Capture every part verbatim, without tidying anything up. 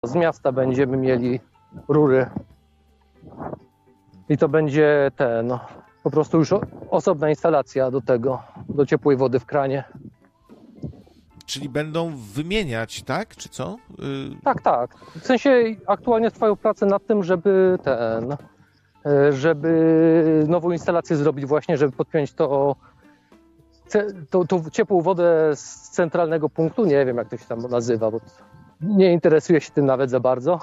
z miasta będziemy mieli rury. I to będzie ten, no, po prostu już osobna instalacja do tego, do ciepłej wody w kranie. Czyli będą wymieniać, tak? Czy co? Yy... Tak, tak. W sensie aktualnie trwają prace nad tym, żeby ten, żeby nową instalację zrobić właśnie, żeby podpiąć to, to, to ciepłą wodę z centralnego punktu. Nie wiem, jak to się tam nazywa, bo nie interesuję się tym nawet za bardzo.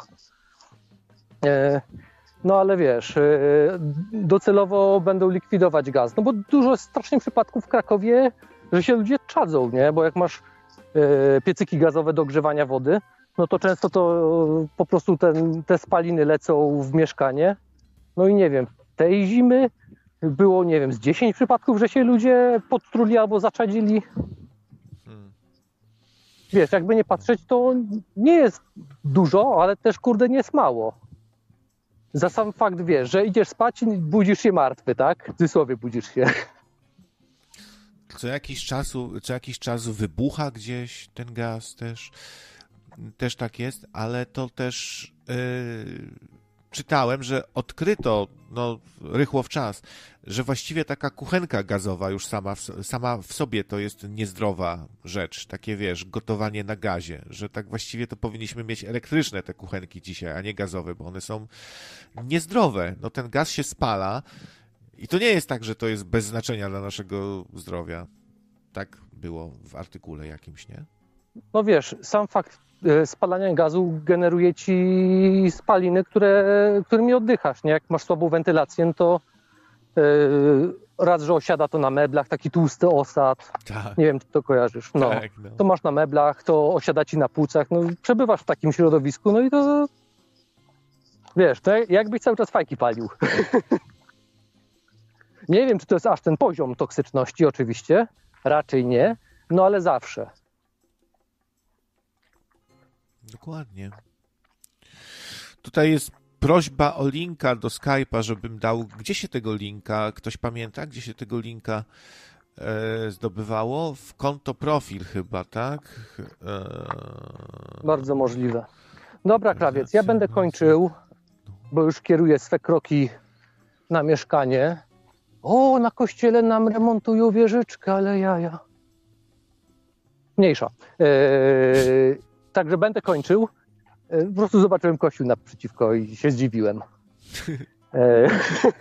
No ale wiesz, docelowo będą likwidować gaz. No bo dużo jest strasznie przypadków w Krakowie, że się ludzie czadzą, nie? Bo jak masz piecyki gazowe do ogrzewania wody, no to często to po prostu ten, te spaliny lecą w mieszkanie. No i nie wiem, tej zimy było, nie wiem, z dziesięć przypadków, że się ludzie podtruli albo zaczadzili. Hmm. Wiesz, jakby nie patrzeć, to nie jest dużo, ale też kurde nie jest mało. Za sam fakt, wiesz, że idziesz spać i budzisz się martwy, tak? W cudzysłowie budzisz się. Co jakiś czasu, co jakiś czas wybucha gdzieś ten gaz też. Też tak jest, ale to też yy, czytałem, że odkryto, no rychło w czas, że właściwie taka kuchenka gazowa już sama w, sama w sobie to jest niezdrowa rzecz. Takie, wiesz, gotowanie na gazie, że tak właściwie to powinniśmy mieć elektryczne te kuchenki dzisiaj, a nie gazowe, bo one są niezdrowe. No ten gaz się spala i to nie jest tak, że to jest bez znaczenia dla naszego zdrowia. Tak było w artykule jakimś, nie? No wiesz, sam fakt spalania gazu generuje ci spaliny, które, którymi oddychasz, nie? Jak masz słabą wentylację, no to yy, raz, że osiada to na meblach, taki tłusty osad. Tak. Nie wiem, czy to kojarzysz. No. Tak, no. To masz na meblach, to osiada ci na płucach, no przebywasz w takim środowisku, no i to wiesz, to jakbyś cały czas fajki palił. Nie wiem, czy to jest aż ten poziom toksyczności, oczywiście, raczej nie, no ale zawsze. Dokładnie. Tutaj jest prośba o linka do Skype'a, żebym dał. Gdzie się tego linka, ktoś pamięta, gdzie się tego linka e, zdobywało? W konto profil chyba, tak? E... Bardzo możliwe. Dobra, krawiec, ja będę kończył, bo już kieruję swe kroki na mieszkanie. O, na kościele nam remontują wieżyczkę, ale jaja. Mniejsza. Eee, także będę kończył. Eee, po prostu zobaczyłem kościół naprzeciwko i się zdziwiłem. Eee,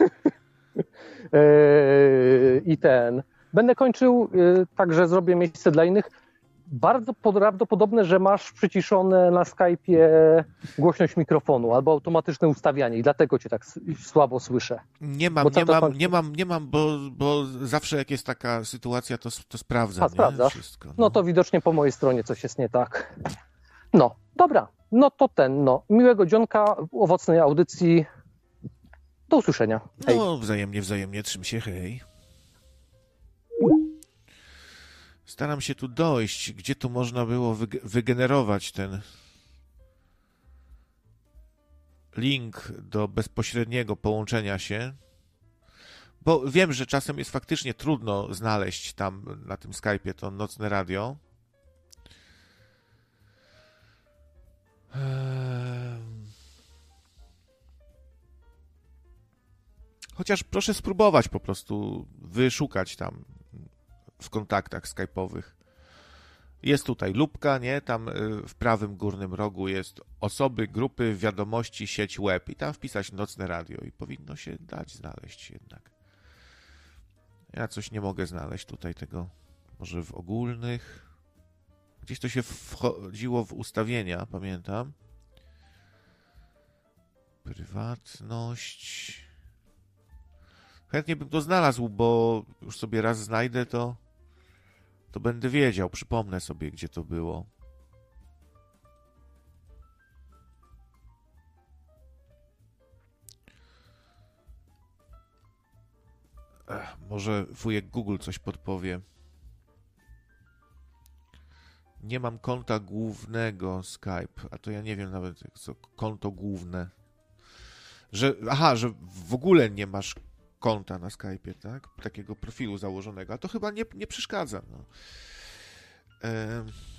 eee, I ten. Będę kończył, eee, także zrobię miejsce dla innych. Bardzo prawdopodobne, że masz przyciszone na Skype'ie głośność mikrofonu albo automatyczne ustawianie i dlatego cię tak słabo słyszę. Nie mam, nie mam, nie mam, nie mam, bo, bo zawsze jak jest taka sytuacja, to, to sprawdzam. A, sprawdzasz? Wszystko, no. no to widocznie po mojej stronie coś jest nie tak. No, dobra. No to ten, no. Miłego dzionka, owocnej audycji. Do usłyszenia. Hej. No, wzajemnie, wzajemnie. Trzym się, hej. Staram się tu dojść, gdzie tu można było wygenerować ten link do bezpośredniego połączenia się, bo wiem, że czasem jest faktycznie trudno znaleźć tam na tym Skype'ie to nocne radio. Chociaż proszę spróbować po prostu wyszukać tam w kontaktach skype'owych. Jest tutaj lupka, nie? Tam w prawym górnym rogu jest osoby, grupy, wiadomości, sieć web i tam wpisać nocne radio i powinno się dać znaleźć jednak. Ja coś nie mogę znaleźć tutaj tego, może w ogólnych. Gdzieś to się wchodziło w ustawienia, pamiętam. Prywatność. Chętnie bym to znalazł, bo już sobie raz znajdę, to to będę wiedział, przypomnę sobie, gdzie to było. Ech, może wujek Google coś podpowie. Nie mam konta głównego Skype, a to ja nie wiem nawet, co konto główne. Że, aha, że w ogóle nie masz konta na Skype'ie, tak? Takiego profilu założonego, a to chyba nie, nie przeszkadza. No. E...